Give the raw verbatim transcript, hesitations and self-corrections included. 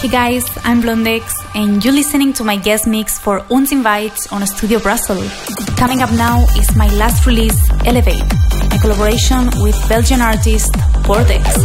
Hey guys, I'm Blondex, and you're listening to my guest mix for Uns Invites on Studio Brussels. Coming up now is my last release, Elevate, a collaboration with Belgian artist Vortex.